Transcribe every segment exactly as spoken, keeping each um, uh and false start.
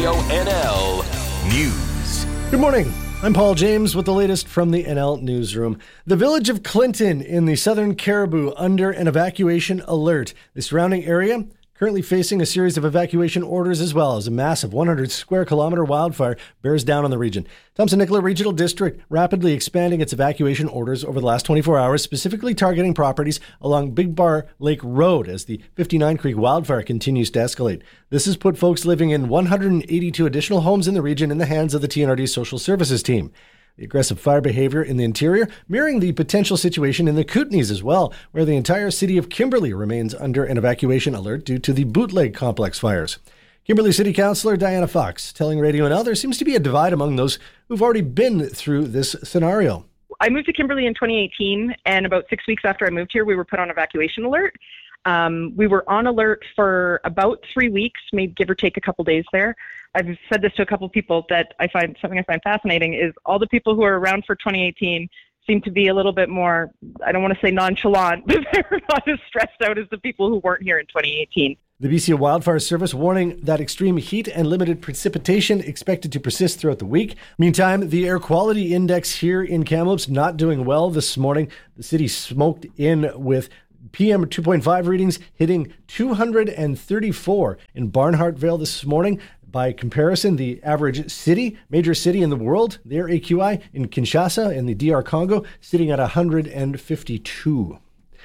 Radio N L News. Good morning. I'm Paul James with the latest from the N L Newsroom. The village of Clinton in the Southern Cariboo under an evacuation alert. The surrounding area currently facing a series of evacuation orders as well as a massive one hundred square kilometer wildfire bears down on the region. Thompson Nicola Regional District rapidly expanding its evacuation orders over the last twenty-four hours, specifically targeting properties along Big Bar Lake Road as the fifty-nine Creek wildfire continues to escalate. This has put folks living in one hundred eighty-two additional homes in the region in the hands of the T N R D Social Services team. The aggressive fire behavior in the interior mirroring the potential situation in the Kootenays as well, where the entire city of Kimberley remains under an evacuation alert due to the Bootleg Complex fires. Kimberley City Councillor Diana Fox telling Radio N L there seems to be a divide among those who've already been through this scenario. I moved to Kimberley in twenty eighteen, and about six weeks after I moved here, we were put on evacuation alert. Um, we were on alert for about three weeks, maybe give or take a couple days there. I've said this to a couple of people that I find something I find fascinating is all the people who are around for twenty eighteen seem to be a little bit more, I don't want to say nonchalant, but they're not as stressed out as the people who weren't here in twenty eighteen. The B C Wildfire Service warning that extreme heat and limited precipitation expected to persist throughout the week. Meantime, the air quality index here in Kamloops not doing well this morning. The city smoked in with P M two point five readings hitting two hundred thirty-four in Barnhartvale this morning. By comparison, the average city, major city in the world, their A Q I in Kinshasa in the D R Congo, sitting at one hundred fifty-two.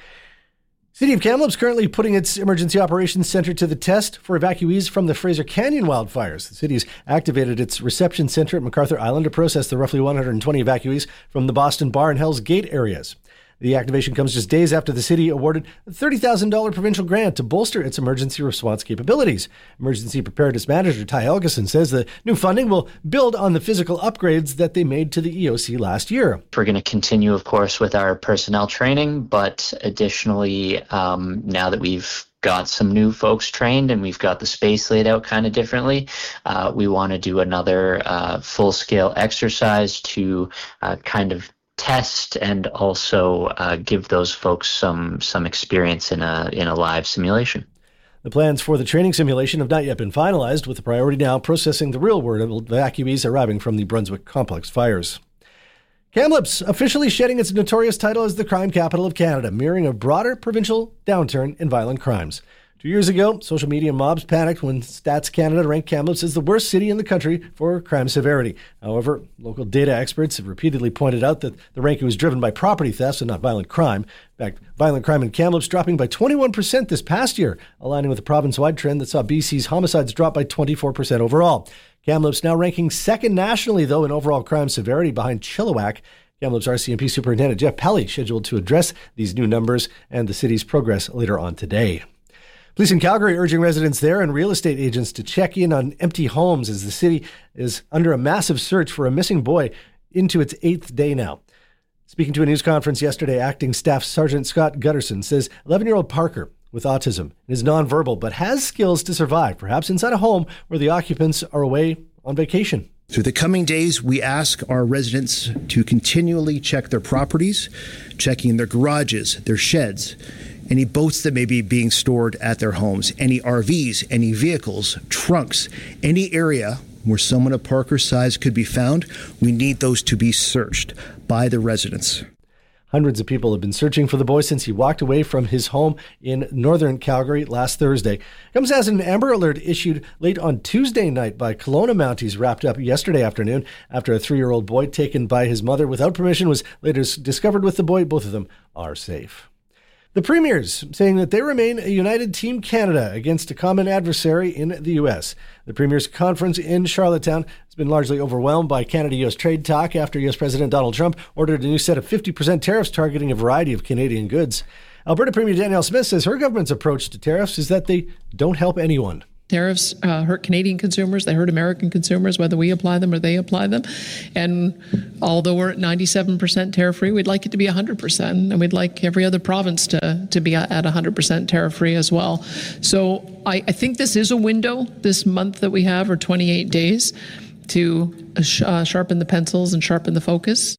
City of Kamloops currently putting its emergency operations center to the test for evacuees from the Fraser Canyon wildfires. The city's activated its reception center at MacArthur Island to process the roughly one hundred twenty evacuees from the Boston Bar and Hell's Gate areas. The activation comes just days after the city awarded a thirty thousand dollars provincial grant to bolster its emergency response capabilities. Emergency Preparedness Manager Ty Helgeson says the new funding will build on the physical upgrades that they made to the E O C last year. We're going to continue, of course, with our personnel training, but additionally, um, now that we've got some new folks trained and we've got the space laid out kind of differently, uh, we want to do another uh, full-scale exercise to uh, kind of test and also uh, give those folks some some experience in a in a live simulation. The plans for the training simulation have not yet been finalized, with the priority now processing the real word of evacuees arriving from the Brunswick Complex fires. Kamloops officially shedding its notorious title as the crime capital of Canada, mirroring a broader provincial downturn in violent crimes. Two years ago, social media mobs panicked when Stats Canada ranked Kamloops as the worst city in the country for crime severity. However, local data experts have repeatedly pointed out that the ranking was driven by property thefts and not violent crime. In fact, violent crime in Kamloops dropping by twenty-one percent this past year, aligning with the province-wide trend that saw B C's homicides drop by twenty-four percent overall. Kamloops now ranking second nationally, though, in overall crime severity behind Chilliwack. Kamloops R C M P Superintendent Jeff Pelly scheduled to address these new numbers and the city's progress later on today. Police in Calgary urging residents there and real estate agents to check in on empty homes as the city is under a massive search for a missing boy into its eighth day now. Speaking to a news conference yesterday, Acting Staff Sergeant Scott Gutterson says eleven-year-old Parker with autism is nonverbal but has skills to survive, perhaps inside a home where the occupants are away on vacation. Through the coming days, we ask our residents to continually check their properties, checking their garages, their sheds, any boats that may be being stored at their homes, any R Vs, any vehicles, trunks, any area where someone of Parker's size could be found. We need those to be searched by the residents. Hundreds of people have been searching for the boy since he walked away from his home in northern Calgary last Thursday. It comes as an Amber Alert issued late on Tuesday night by Kelowna Mounties wrapped up yesterday afternoon after a three-year-old boy taken by his mother without permission was later discovered with the boy. Both of them are safe. The premiers saying that they remain a united Team Canada against a common adversary in the U S. The premiers' conference in Charlottetown has been largely overwhelmed by Canada-U S trade talk after U S President Donald Trump ordered a new set of fifty percent tariffs targeting a variety of Canadian goods. Alberta Premier Danielle Smith says her government's approach to tariffs is that they don't help anyone. Tariffs uh, hurt Canadian consumers. They hurt American consumers, whether we apply them or they apply them. And although we're at ninety-seven percent tariff-free, we'd like it to be one hundred percent. And we'd like every other province to, to be at one hundred percent tariff-free as well. So I, I think this is a window, this month that we have, or twenty-eight days, to uh, sharpen the pencils and sharpen the focus.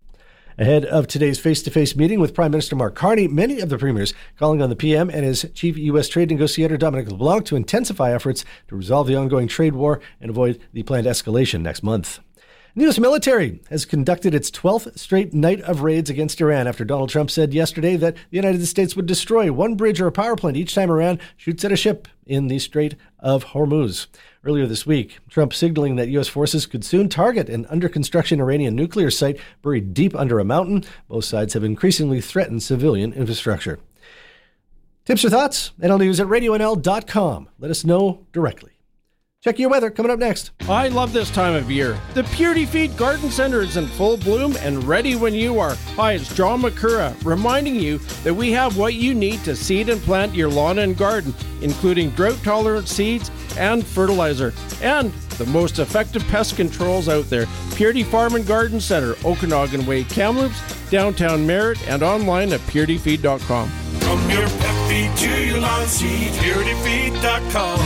Ahead of today's face-to-face meeting with Prime Minister Mark Carney, many of the premiers calling on the P M and his chief U S trade negotiator Dominic LeBlanc to intensify efforts to resolve the ongoing trade war and avoid the planned escalation next month. The U S military has conducted its twelfth straight night of raids against Iran after Donald Trump said yesterday that the United States would destroy one bridge or a power plant each time Iran shoots at a ship in the Strait of Hormuz. Earlier this week, Trump signaling that U S forces could soon target an under-construction Iranian nuclear site buried deep under a mountain. Both sides have increasingly threatened civilian infrastructure. Tips or thoughts? N L News at radio N L dot com. Let us know directly. Check your weather coming up next. I love this time of year. The Purity Feed Garden Center is in full bloom and ready when you are. Hi, it's John McCurra, reminding you that we have what you need to seed and plant your lawn and garden, including drought-tolerant seeds and fertilizer, and the most effective pest controls out there. Purity Farm and Garden Center, Okanagan Way, Kamloops, downtown Merritt, and online at purity feed dot com. From your pet feed to your lawn seed, purity feed dot com.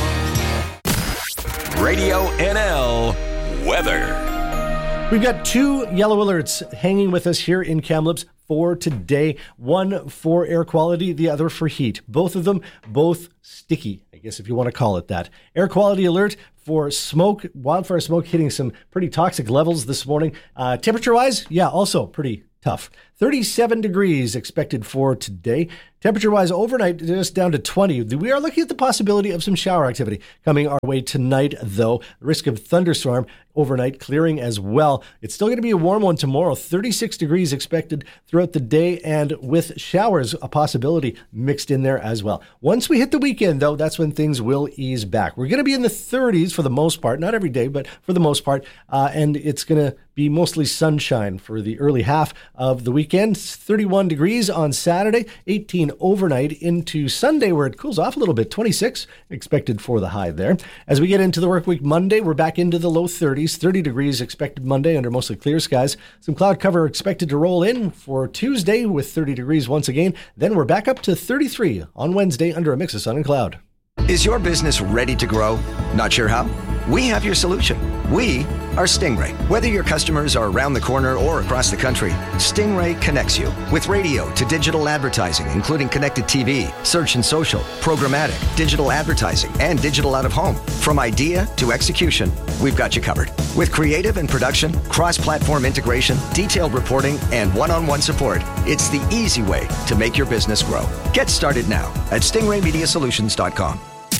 Radio N L weather. We've got two yellow alerts hanging with us here in Kamloops for today. One for air quality, the other for heat. Both of them, both sticky, I guess if you want to call it that. Air quality alert for smoke, wildfire smoke hitting some pretty toxic levels this morning. Uh, temperature-wise, yeah, also pretty tough. thirty-seven degrees expected for today. Temperature-wise, overnight, just down to twenty. We are looking at the possibility of some shower activity coming our way tonight, though. Risk of thunderstorm overnight clearing as well. It's still going to be a warm one tomorrow. thirty-six degrees expected throughout the day, and with showers, a possibility mixed in there as well. Once we hit the weekend, though, that's when things will ease back. We're going to be in the thirties for the most part, not every day, but for the most part, uh, and it's going to be mostly sunshine for the early half of the weekend. thirty-one degrees on Saturday, eighteen overnight into Sunday, where it cools off a little bit. twenty-six expected for the high there. As we get into the work week Monday, we're back into the low thirties. thirty degrees expected Monday under mostly clear skies. Some cloud cover expected to roll in for Tuesday with thirty degrees once again. Then we're back up to thirty-three on Wednesday under a mix of sun and cloud. Is your business ready to grow? Not sure how? We have your solution. We are Stingray. Whether your customers are around the corner or across the country, Stingray connects you with radio to digital advertising, including connected T V, search and social, programmatic, digital advertising, and digital out of home. From idea to execution, we've got you covered. With creative and production, cross-platform integration, detailed reporting, and one-on-one support, it's the easy way to make your business grow. Get started now at stingray media solutions dot com.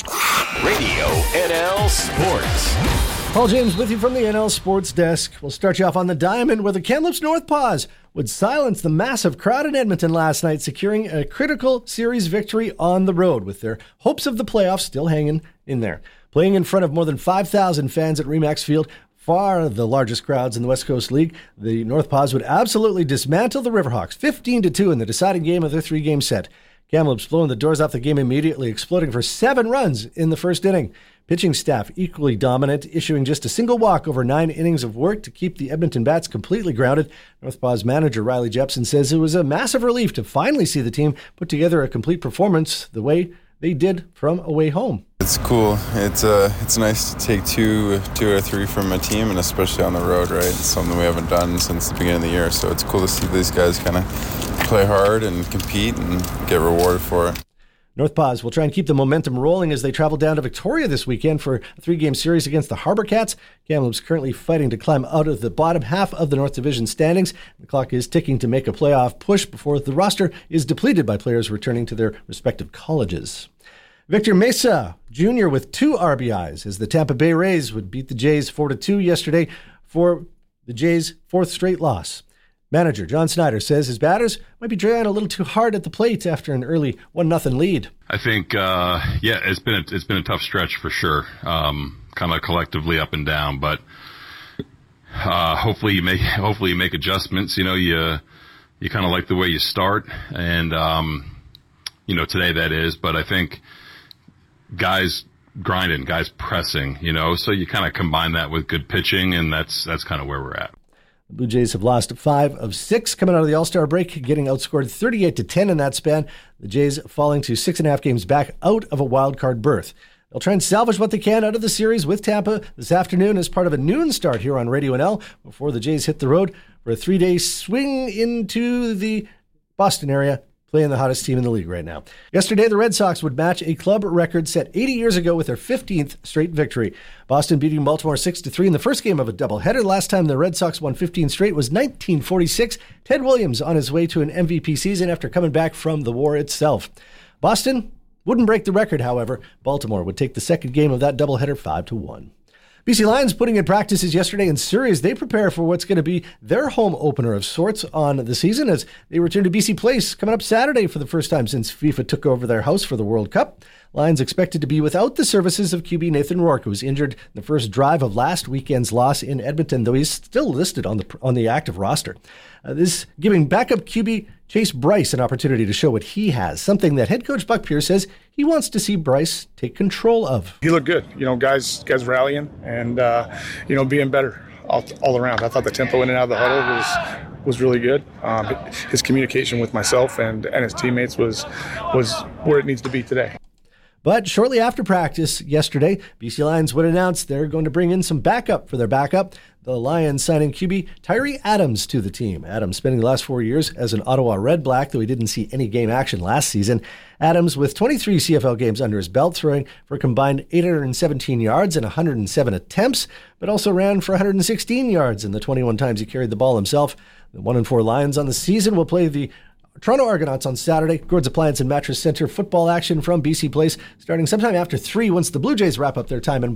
Radio N L Sports. Paul James with you from the N L Sports Desk. We'll start you off on the diamond where the Kamloops North Paws would silence the massive crowd in Edmonton last night, securing a critical series victory on the road with their hopes of the playoffs still hanging in there. Playing in front of more than five thousand fans at Remax Field, far the largest crowds in the West Coast League, the North Paws would absolutely dismantle the Riverhawks, fifteen to two in the deciding game of their three-game set. Kamloops blowing the doors off the game immediately, exploding for seven runs in the first inning. Pitching staff equally dominant, issuing just a single walk over nine innings of work to keep the Edmonton Bats completely grounded. North Paws manager Riley Jepson says it was a massive relief to finally see the team put together a complete performance the way they did from away home. It's cool. It's uh, it's nice to take two, two or three from a team, and especially on the road, right? It's something we haven't done since the beginning of the year, so it's cool to see these guys kind of play hard and compete and get rewarded for it. North Paws will try and keep the momentum rolling as they travel down to Victoria this weekend for a three-game series against the Harbour Cats. Kamloops currently fighting to climb out of the bottom half of the North Division standings. The clock is ticking to make a playoff push before the roster is depleted by players returning to their respective colleges. Victor Mesa Junior with two R B Is as the Tampa Bay Rays would beat the Jays four to two yesterday for the Jays' fourth straight loss. Manager John Snyder says his batters might be trying a little too hard at the plate after an early one nothing lead. I think, uh, yeah, it's been a, it's been a tough stretch for sure, um, kind of collectively up and down. But uh, hopefully you make hopefully you make adjustments. You know, you you kind of like the way you start, and um, you know today that is. But I think guys grinding, guys pressing. You know, so you kind of combine that with good pitching, and that's that's kind of where we're at. The Blue Jays have lost five of six coming out of the All-Star break, getting outscored thirty-eight to ten in that span. The Jays falling to six and a half games back out of a wild card berth. They'll try and salvage what they can out of the series with Tampa this afternoon as part of a noon start here on Radio N L before the Jays hit the road for a three-day swing into the Boston area, playing the hottest team in the league right now. Yesterday, the Red Sox would match a club record set eighty years ago with their fifteenth straight victory. Boston beating Baltimore six to three in the first game of a doubleheader. Last time the Red Sox won fifteen straight was nineteen forty-six. Ted Williams on his way to an M V P season after coming back from the war itself. Boston wouldn't break the record, however. Baltimore would take the second game of that doubleheader five to one. B C Lions putting in practices yesterday in Surrey as they prepare for what's going to be their home opener of sorts on the season as they return to B C Place coming up Saturday for the first time since FIFA took over their house for the World Cup. Lions expected to be without the services of Q B Nathan Rourke, who was injured in the first drive of last weekend's loss in Edmonton, though he's still listed on the on the active roster. Uh, this giving backup Q B Chase Bryce an opportunity to show what he has, something that head coach Buck Pierce says he wants to see Bryce take control of. He looked good, you know, guys, guys rallying and uh, you know being better all, all around. I thought the tempo in and out of the huddle was was really good. Um, his communication with myself and, and his teammates was was where it needs to be today. But shortly after practice yesterday, B C Lions would announce they're going to bring in some backup for their backup. The Lions signing Q B Tyree Adams to the team. Adams spending the last four years as an Ottawa Red Black, though he didn't see any game action last season. Adams with twenty-three C F L games under his belt, throwing for a combined eight hundred seventeen yards and one hundred seven attempts, but also ran for one hundred sixteen yards in the twenty-one times he carried the ball himself. The one and four Lions on the season will play the Toronto Argonauts on Saturday. Gord's Appliance and Mattress Center football action from B C Place starting sometime after three once the Blue Jays wrap up their time in